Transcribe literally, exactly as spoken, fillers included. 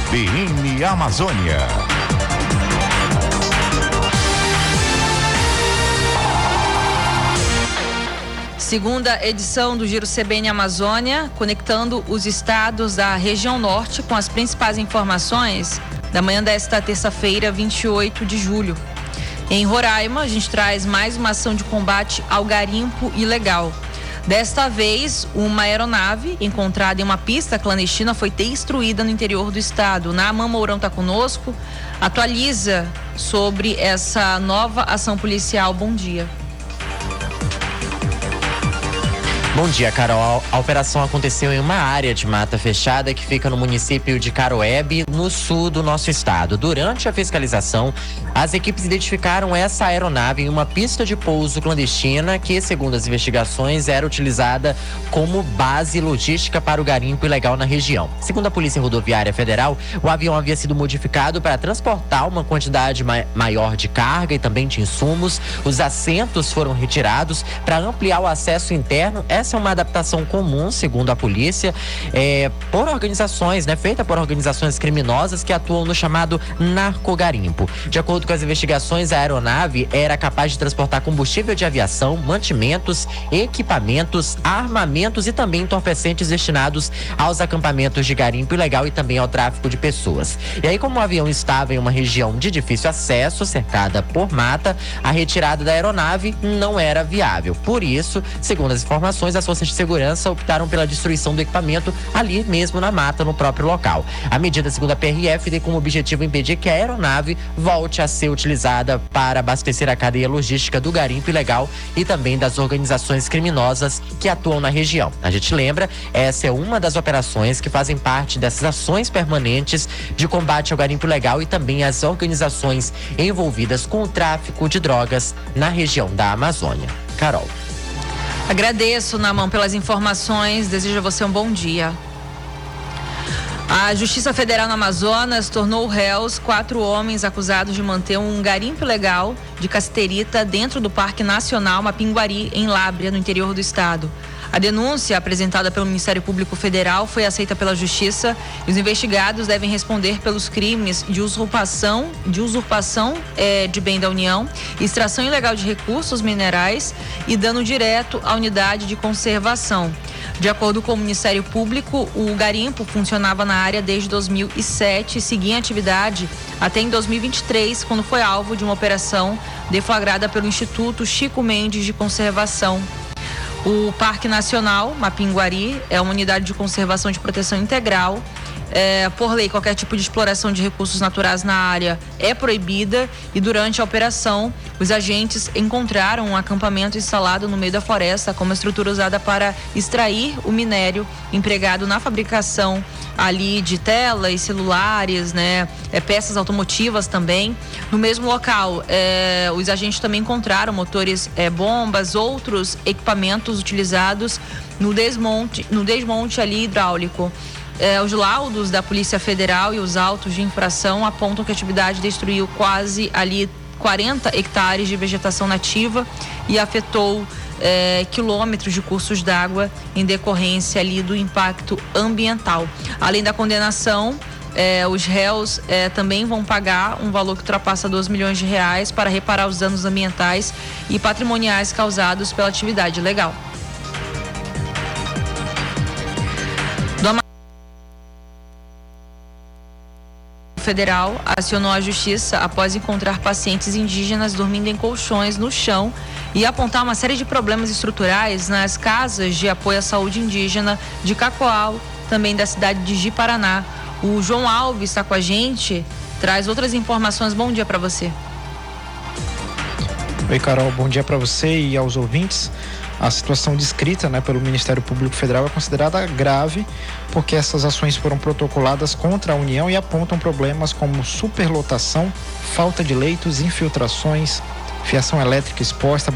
B N Amazônia. Segunda edição do Giro C B N Amazônia, conectando os estados da região norte com as principais informações da manhã desta terça-feira, vinte e oito de julho. Em Roraima, a gente traz mais uma ação de combate ao garimpo ilegal. Desta vez, uma aeronave encontrada em uma pista clandestina foi destruída no interior do estado. Naaman Mourão está conosco, atualiza sobre essa nova ação policial. Bom dia. Bom dia, Carol. A operação aconteceu em uma área de mata fechada que fica no município de Caroebe, no sul do nosso estado. Durante a fiscalização, as equipes identificaram essa aeronave em uma pista de pouso clandestina que, segundo as investigações, era utilizada como base logística para o garimpo ilegal na região. Segundo a Polícia Rodoviária Federal, o avião havia sido modificado para transportar uma quantidade ma- maior de carga e também de insumos. Os assentos foram retirados para ampliar o acesso interno. Essa é uma adaptação comum, segundo a polícia, é, por organizações, né, feita por organizações criminosas que atuam no chamado narcogarimpo. De acordo com as investigações, a aeronave era capaz de transportar combustível de aviação, mantimentos, equipamentos, armamentos e também entorpecentes destinados aos acampamentos de garimpo ilegal e também ao tráfico de pessoas. E aí, como o avião estava em uma região de difícil acesso, cercada por mata, a retirada da aeronave não era viável. Por isso, segundo as informações, as forças de segurança optaram pela destruição do equipamento ali mesmo na mata, no próprio local. A medida, segundo a P R F, tem como objetivo impedir que a aeronave volte a ser utilizada para abastecer a cadeia logística do garimpo ilegal e também das organizações criminosas que atuam na região. A gente lembra, essa é uma das operações que fazem parte dessas ações permanentes de combate ao garimpo ilegal e também as organizações envolvidas com o tráfico de drogas na região da Amazônia. Carol. Agradeço, Naaman, pelas informações. Desejo a você um bom dia. A Justiça Federal no Amazonas tornou réus quatro homens acusados de manter um garimpo ilegal de cassiterita dentro do Parque Nacional Mapinguari, em Lábrea, no interior do estado. A denúncia apresentada pelo Ministério Público Federal foi aceita pela Justiça e os investigados devem responder pelos crimes de usurpação, de usurpação eh, de bem da União, extração ilegal de recursos minerais e dano direto à unidade de conservação. De acordo com o Ministério Público, o garimpo funcionava na área desde dois mil e sete e seguia em atividade até em dois mil e vinte e três, quando foi alvo de uma operação deflagrada pelo Instituto Chico Mendes de Conservação. O Parque Nacional Mapinguari é uma unidade de conservação de proteção integral. É, por lei, qualquer tipo de exploração de recursos naturais na área é proibida e durante a operação, os agentes encontraram um acampamento instalado no meio da floresta como estrutura usada para extrair o minério empregado na fabricação ali de telas, celulares, né, é, peças automotivas também. No mesmo local, é, os agentes também encontraram motores, é, bombas, outros equipamentos utilizados no desmonte, no desmonte ali hidráulico. É, os laudos da Polícia Federal e os autos de infração apontam que a atividade destruiu quase ali quarenta hectares de vegetação nativa e afetou é, quilômetros de cursos d'água em decorrência ali do impacto ambiental. Além da condenação, é, os réus é, também vão pagar um valor que ultrapassa dois milhões de reais para reparar os danos ambientais e patrimoniais causados pela atividade ilegal. Federal acionou a Justiça após encontrar pacientes indígenas dormindo em colchões no chão e apontar uma série de problemas estruturais nas casas de apoio à saúde indígena de Cacoal, também da cidade de Ji-Paraná. O João Alves está com a gente, traz outras informações. Bom dia para você. Oi, Carol, bom dia para você e aos ouvintes. A situação descrita, né, pelo Ministério Público Federal é considerada grave porque essas ações foram protocoladas contra a União e apontam problemas como superlotação, falta de leitos, infiltrações, fiação elétrica exposta,